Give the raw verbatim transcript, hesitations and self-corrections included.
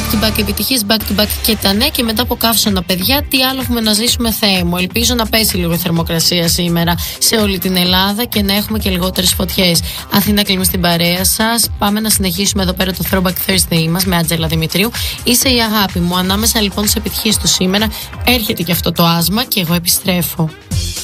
to back επιτυχίες, back to back και τα ναι. Και μετά από καύσωνα, παιδιά, τι άλλο έχουμε να ζήσουμε, Θεέ μου. Ελπίζω να πέσει λίγο η θερμοκρασία σήμερα σε όλη την Ελλάδα και να έχουμε και λιγότερες φωτιές. Αθήνα, κλείνουμε στην παρέα σας. Πάμε να συνεχίσουμε εδώ πέρα το Throwback Thursday μας με Άντζελα Δημητρίου. Είσαι η αγάπη μου. Ανάμεσα λοιπόν στις επιτυχίες του σήμερα έρχεται και αυτό το άσμα και εγώ επιστρέφω.